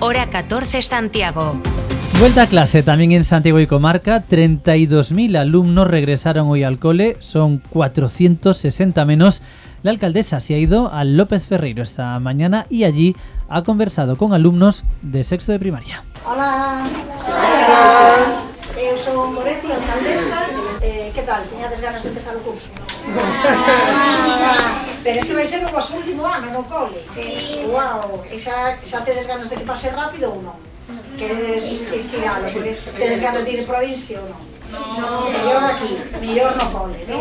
hora 14 Santiago. Vuelta a clase también en Santiago y comarca. 32.000 alumnos regresaron hoy al cole, son 460 menos. La alcaldesa se ha ido al López Ferreiro esta mañana y allí ha conversado con alumnos de sexto de primaria. Hola. Hola. Eu son Moretti, alcaldesa. Que tal? Tiñades ganas de empezar o curso? Pero este vai ser o vosso último ano no cole. Sí. Uau. E xa tedes ganas de que pase rápido ou non? Queredes estiralo? Tedes ganas de ir provincia ou non? No. Mellor aquí, mellor no cole, non?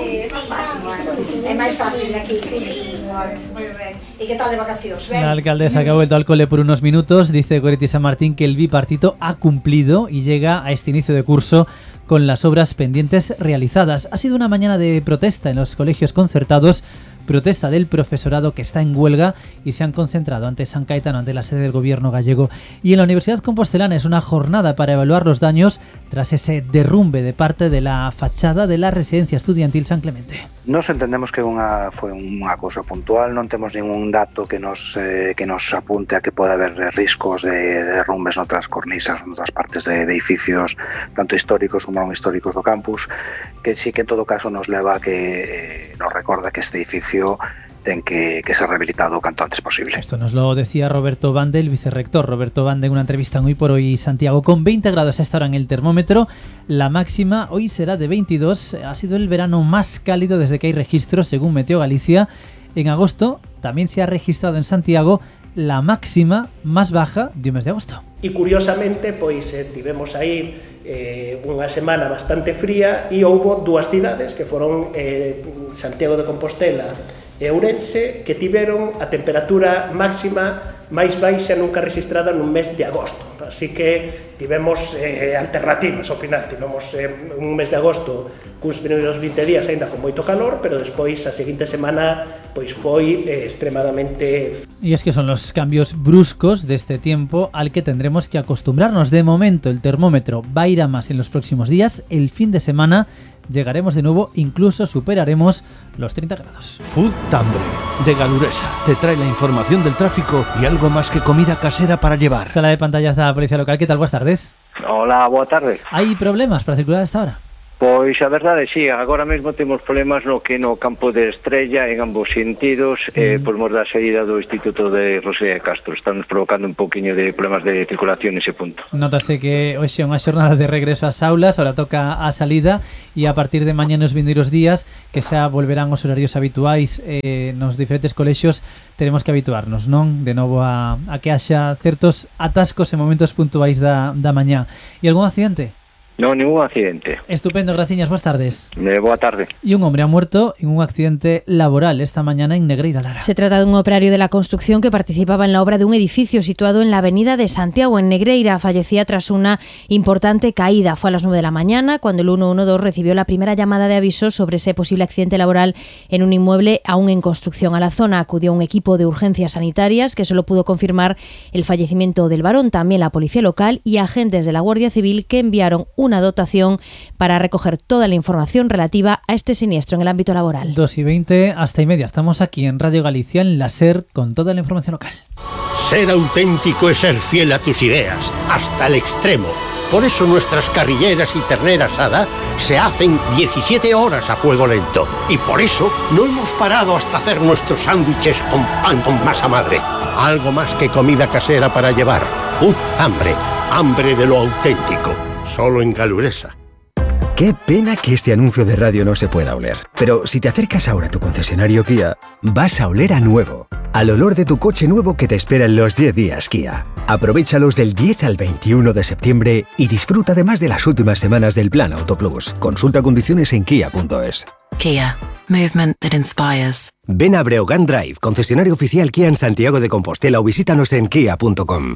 Sí. É máis fácil aquí, sí. Moi ben. E que tal de vacacións? La alcaldesa que ha vuelto al cole por unos minutos dice Goretti San Martín que el bipartito ha cumplido y llega a este inicio de curso con las obras pendientes realizadas. Ha sido una mañana de protesta en los colegios concertados, protesta del profesorado que está en huelga y se han concentrado ante San Caetano, ante la sede del gobierno gallego. Y en la Universidad Compostelana es una jornada para evaluar los daños tras ese derrumbe de parte de la fachada de la residencia estudiantil San Clemente. Nos entendemos que foi unha cousa puntual, non temos ningún dato que nos apunte a que pode haber riscos de derrumbes noutras cornisas, noutras partes de edificios, tanto históricos como non históricos do campus, que sí que en todo caso nos leva a que nos recorda que este edificio ten que ser rehabilitado canto antes posible. Esto nos lo decía Roberto Bande, el vicerrector Roberto Bande, en una entrevista en Hoy por Hoy Santiago. Con 20 grados a esta hora en el termómetro, la máxima hoy será de 22. Ha sido el verano más cálido desde que hay registros, según Meteo Galicia. En agosto también se ha registrado en Santiago la máxima más baja de un mes de agosto. E curiosamente, pois tivemos aí unha semana bastante fría e houbo dúas cidades que foron Santiago de Compostela e Ourense, que tiveron a temperatura máxima máis baixa nunca registrada nun mes de agosto. Así que tivemos alternativas ao final. Tivemos un mes de agosto cuns primeiros 20 días ainda con moito calor, pero despois a seguinte semana pois foi extremadamente... Y es que son los cambios bruscos de este tiempo al que tendremos que acostumbrarnos. De momento el termómetro va a ir a más en los próximos días. El fin de semana llegaremos de nuevo, incluso superaremos los 30 grados. Food Tambre, de Galuresa, te trae la información del tráfico y algo más que comida casera para llevar. Sala de pantallas de la Policía Local, ¿qué tal? Buenas tardes. Hola, boa tarde. ¿Hay problemas para circular a esta hora? Pois a verdade, sí, agora mesmo temos problemas no campo de Estrella en ambos sentidos, por mor da saída do Instituto de Rosalía de Castro. Estamos provocando un poquinho de problemas de circulación nese punto. Notase que hoxe é unha xornada de regreso ás aulas, ahora toca a salida e a partir de mañá nos vindeiros días que xa volverán os horarios habituais nos diferentes colexios. Tenemos que habituarnos, non? De novo a que haxa certos atascos en momentos puntuais da mañá. E algún accidente? No, ningún accidente. Estupendo, graciñas, buenas tardes. Boa tarde. Y un hombre ha muerto en un accidente laboral esta mañana en Negreira, Lara. Se trata de un operario de la construcción que participaba en la obra de un edificio situado en la avenida de Santiago, en Negreira. Fallecía tras una importante caída. Fue a las 9 de la mañana cuando el 112 recibió la primera llamada de aviso sobre ese posible accidente laboral en un inmueble aún en construcción. A la zona acudió un equipo de urgencias sanitarias que solo pudo confirmar el fallecimiento del varón, también la policía local y agentes de la Guardia Civil que enviaron una dotación para recoger toda la información relativa a este siniestro en el ámbito laboral. 2:20 hasta y media. Estamos aquí en Radio Galicia, en la SER, con toda la información local. Ser auténtico es ser fiel a tus ideas, hasta el extremo. Por eso nuestras carrilleras y ternera asada se hacen 17 horas a fuego lento. Y por eso no hemos parado hasta hacer nuestros sándwiches con pan con masa madre. Algo más que comida casera para llevar. Food Tambre, hambre de lo auténtico. Solo en Galuresa. Qué pena que este anuncio de radio no se pueda oler. Pero si te acercas ahora a tu concesionario Kia, vas a oler a nuevo. Al olor de tu coche nuevo que te espera en los 10 días Kia. Aprovéchalos del 10 al 21 de septiembre y disfruta además de las últimas semanas del Plan Auto Plus. Consulta condiciones en kia.es. Kia. Movement that inspires. Ven a Breogán Drive, concesionario oficial Kia en Santiago de Compostela o visítanos en kia.com.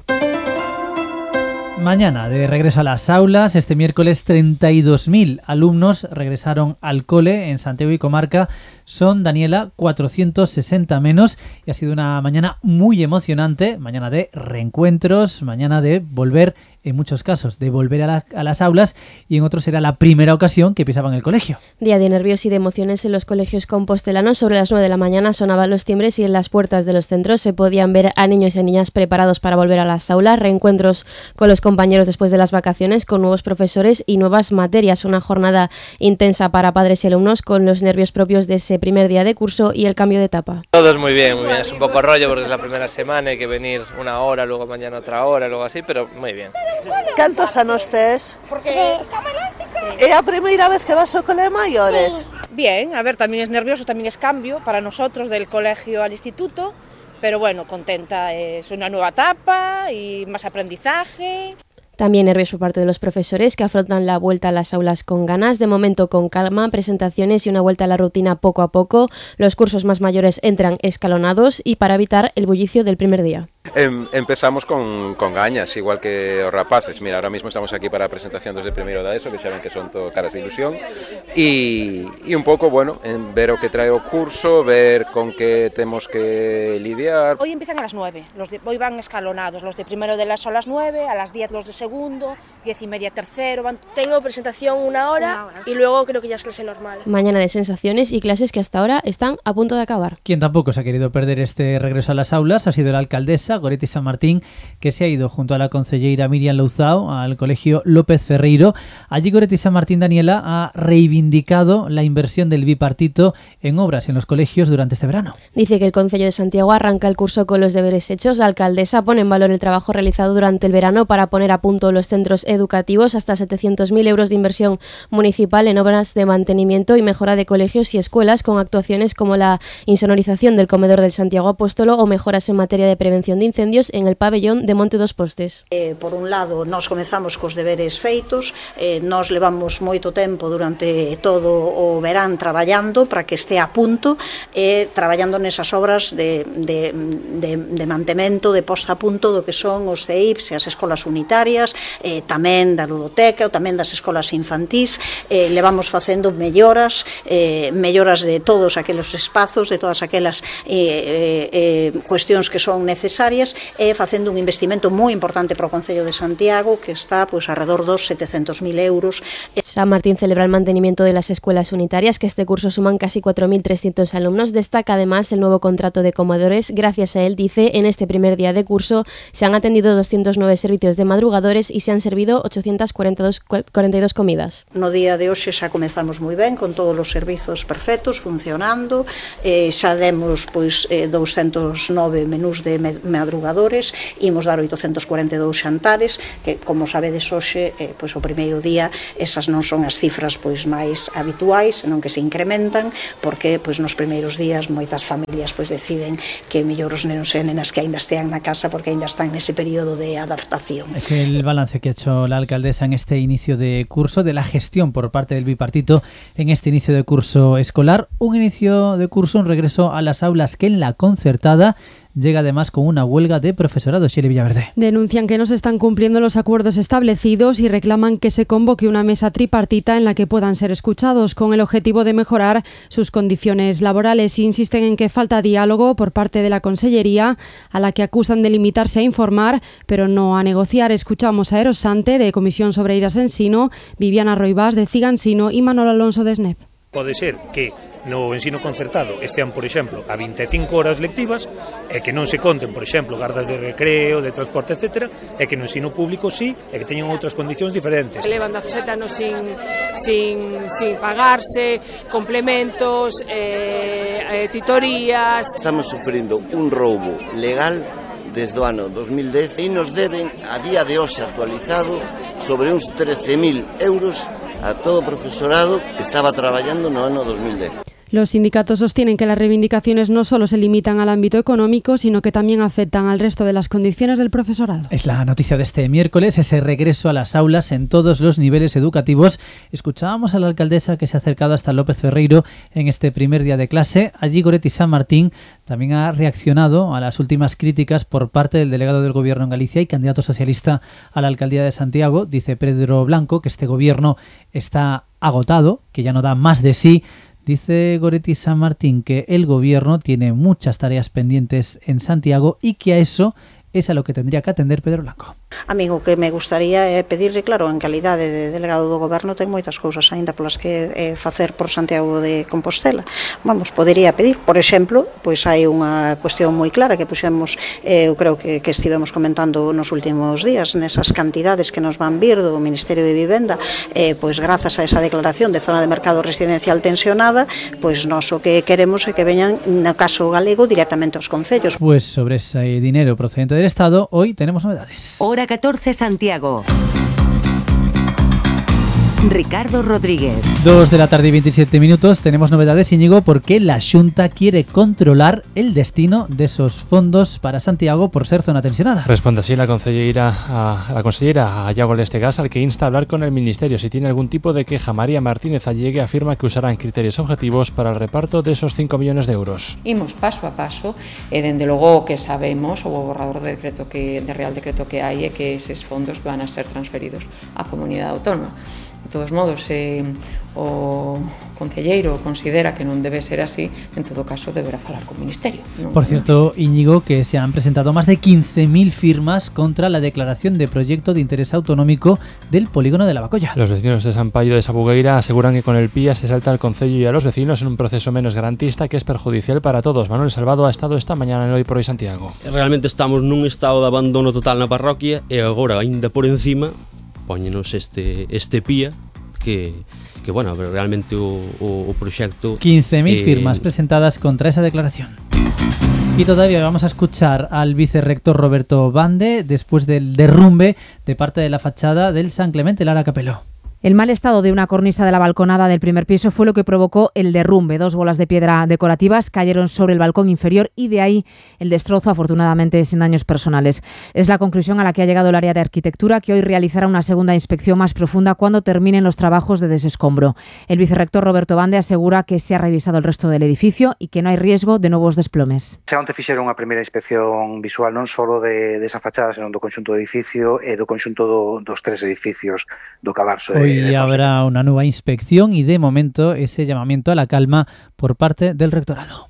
Mañana, de regreso a las aulas, este miércoles 32.000 alumnos regresaron al cole en Santiago y comarca. son, Daniela, 460 menos y ha sido una mañana muy emocionante, mañana de reencuentros, mañana de volver, en muchos casos, de volver a las aulas y en otros era la primera ocasión que pisaban el colegio. Día de nervios y de emociones en los colegios compostelanos. Sobre las 9 de la mañana sonaban los timbres y en las puertas de los centros se podían ver a niños y a niñas preparados para volver a las aulas, reencuentros con los compañeros después de las vacaciones, con nuevos profesores y nuevas materias. Una jornada intensa para padres y alumnos con los nervios propios de ese primer día de curso y el cambio de etapa. Todos muy bien, muy bien. Es un poco rollo porque es la primera semana, hay que venir una hora, luego mañana otra hora, luego así, pero muy bien. Cantos anos tes? É a primeira vez que vas ao cole maiores? Bien, a ver, también es nervioso, también es cambio para nosotros del colegio al instituto, pero bueno, contenta, es una nueva etapa y más aprendizaje. También nervios por parte de los profesores que afrontan la vuelta a las aulas con ganas, de momento con calma, presentaciones y una vuelta a la rutina poco a poco. Los cursos más mayores entran escalonados y para evitar el bullicio del primer día. Empezamos con gañas, igual que os rapaces. Mira, ahora mismo estamos aquí para a presentación desde primeiro da ESO, que xa ven que son todo caras de ilusión e un pouco, bueno, ver o que trae o curso, ver con que temos que lidiar. Hoy empiezan a las 9, hoy van escalonados, los de primero de la ESO a las 9, a las 10 los de segundo, 10:30 tercero. Tengo presentación una hora y luego creo que ya es clase normal. Mañana de sensaciones y clases que hasta ahora están a punto de acabar. Quien tampoco se ha querido perder este regreso a las aulas ha sido la alcaldesa Goretti San Martín, que se ha ido junto a la concelleira Miriam Louzao al colegio López Ferreiro. Allí Goretti San Martín, Daniela, ha reivindicado la inversión del bipartito en obras en los colegios durante este verano. Dice que el Concello de Santiago arranca el curso con los deberes hechos. La alcaldesa pone en valor el trabajo realizado durante el verano para poner a punto los centros educativos, hasta 700.000 euros de inversión municipal en obras de mantenimiento y mejora de colegios y escuelas, con actuaciones como la insonorización del comedor del Santiago Apóstolo o mejoras en materia de prevención de incendios en el pabellón de Monte dos Postes. Por un lado, nós comezamos cos deberes feitos, nós levamos moito tempo durante todo o verán traballando para que este a punto, traballando nesas obras de mantemento, de posta a punto do que son os CEIPs e as escolas unitarias, tamén da ludoteca ou tamén das escolas infantís. Levamos facendo melloras de todos aqueles espazos, de todas aquelas cuestións que son necesarias, facendo un investimento moi importante para o Concello de Santiago, que está pois alrededor dos 700.000 euros. San Martín celebra el mantenimiento de las escuelas unitarias, que este curso suman casi 4.300 alumnos. Destaca además el nuevo contrato de comedores. Gracias a él, dice, en este primer día de curso se han atendido 209 servicios de madrugadores y se han servido 842 comidas. No día de hoxe xa comezamos moi ben, con todos os servizos perfectos, funcionando. Xa demos pois 209 menús de madrugadores, imos dar 842 xantares, que como sabedes hoxe, pois o primeiro día esas non son as cifras pois máis habituais, senón que se incrementan, porque pois nos primeiros días moitas familias pois deciden que mellor os nenos e nenas que aínda estean na casa porque aínda están nese período de adaptación. Es el balance que ha hecho la alcaldesa en este inicio de curso, de la gestión por parte del bipartito en este inicio de curso escolar. Un inicio de curso, un regreso a las aulas que en la concertada llega además con una huelga de profesorado. Shirley Villaverde. Denuncian que no se están cumpliendo los acuerdos establecidos y reclaman que se convoque una mesa tripartita en la que puedan ser escuchados con el objetivo de mejorar sus condiciones laborales. Insisten en que falta diálogo por parte de la Consellería, a la que acusan de limitarse a informar pero no a negociar. Escuchamos a Eros Sante, de Comisión Sobreiras Ensino, Viviana Roibás, de Cigansino, y Manuel Alonso, de SNEP. Pode ser que no ensino concertado estean, por exemplo, a 25 horas lectivas e que non se conten, por exemplo, gardas de recreo, de transporte, etc., e que no ensino público sí, e que teñan outras condicións diferentes. Levan 17 anos sin pagarse, complementos, titorías. Estamos sufrindo un roubo legal desde o ano 2010 e nos deben, a día de hoxe actualizado, sobre uns 13.000 euros a todo o profesorado que estaba traballando no ano 2010. Los sindicatos sostienen que las reivindicaciones no solo se limitan al ámbito económico, sino que también afectan al resto de las condiciones del profesorado. Es la noticia de este miércoles, ese regreso a las aulas en todos los niveles educativos. Escuchábamos a la alcaldesa que se ha acercado hasta López Ferreiro en este primer día de clase. Allí Goretti San Martín también ha reaccionado a las últimas críticas por parte del delegado del Gobierno en Galicia y candidato socialista a la alcaldía de Santiago. Dice Pedro Blanco que este gobierno está agotado, que ya no da más de sí. Dice Goretti San Martín que el gobierno tiene muchas tareas pendientes en Santiago y que a eso es a lo que tendría que atender Pedro Blanco. A mí o que me gustaría é pedirle, claro, en calidade de delegado do goberno ten moitas cousas aínda polas que facer por Santiago de Compostela. Vamos, podería pedir, por exemplo, pois hai unha cuestión moi clara que puxemos, eu creo que estivemos comentando nos últimos días, nesas cantidades que nos van vir do Ministerio de Vivenda, pois grazas a esa declaración de zona de mercado residencial tensionada, pois nós o que queremos é que veñan, no caso galego, directamente aos concellos. Pues sobre ese dinero procedente del Estado, hoy tenemos novedades. Hora 14 Santiago. Ricardo Rodríguez. 2 de la tarde y 27 minutos. Tenemos novedades, Íñigo, porque la Xunta quiere controlar el destino de esos fondos para Santiago por ser zona tensionada. Responde así la consellera Ayago Lestegas, al que insta a hablar con el Ministerio si tiene algún tipo de queja. María Martínez Allegue afirma que usarán criterios objetivos para el reparto de esos 5 millones de euros. Imos paso a paso, e dende logo que sabemos, o borrador de Real Decreto que hai, é que eses fondos van a ser transferidos á comunidade autónoma. De todos modos, o concelleiro considera que non debe ser así, en todo caso deberá falar co Ministerio. Por cierto, Íñigo, que se han presentado más de 15.000 firmas contra la declaración de proyecto de interés autonómico del polígono de Lavacolla. Los vecinos de San Paio de Sabugueira aseguran que con el PIA se salta al concello y a los vecinos en un proceso menos garantista que es perjudicial para todos. Manuel Salvado ha estado esta mañana en Hoy por Hoy Santiago. Realmente estamos nun estado de abandono total na parroquia e agora, aínda por encima, póñenos este PIA que bueno, realmente o proxecto... 15.000 firmas presentadas contra esa declaración. Y todavía vamos a escuchar al vicerrector Roberto Bande después del derrumbe de parte de la fachada del San Clemente Lara Capeló. El mal estado de una cornisa de la balconada del primer piso fue lo que provocó el derrumbe. 2 bolas de piedra decorativas cayeron sobre el balcón inferior y de ahí el destrozo, afortunadamente sin daños personales. Es la conclusión a la que ha llegado el área de arquitectura, que hoy realizará una segunda inspección más profunda cuando terminen los trabajos de desescombro. El vicerrector Roberto Bande asegura que se ha revisado el resto del edificio y que no hay riesgo de nuevos desplomes. Se onte fixeron unha primeira inspección visual non só desa fachada, senón do conxunto do edificio e do conxunto dos 3 edificios do Cabarso. Hoy habrá una nueva inspección y de momento ese llamamiento a la calma por parte del rectorado.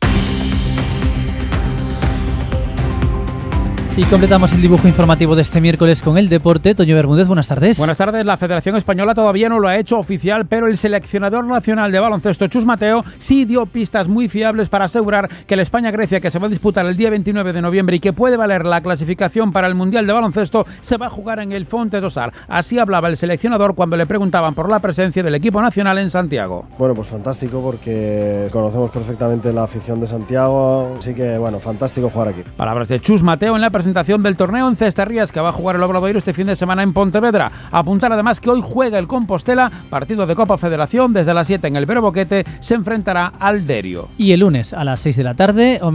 Y completamos el dibujo informativo de este miércoles con el deporte. Toño Bermúdez, buenas tardes. Buenas tardes. La Federación Española todavía no lo ha hecho oficial, pero el seleccionador nacional de baloncesto, Chus Mateo, sí dio pistas muy fiables para asegurar que el España-Grecia, que se va a disputar el día 29 de noviembre y que puede valer la clasificación para el Mundial de Baloncesto, se va a jugar en el Fonte do Sar. Así hablaba el seleccionador cuando le preguntaban por la presencia del equipo nacional en Santiago. Bueno, pues fantástico, porque conocemos perfectamente la afición de Santiago, así que bueno, fantástico jugar aquí. Palabras de Chus Mateo en la presentación del torneo en Cestarrías que va a jugar el Obradoiro este fin de semana en Pontevedra. Apuntar además que hoy juega el Compostela, partido de Copa Federación, desde las 7 en el Vero Boquete se enfrentará al Derio. Y el lunes a las 6 de la tarde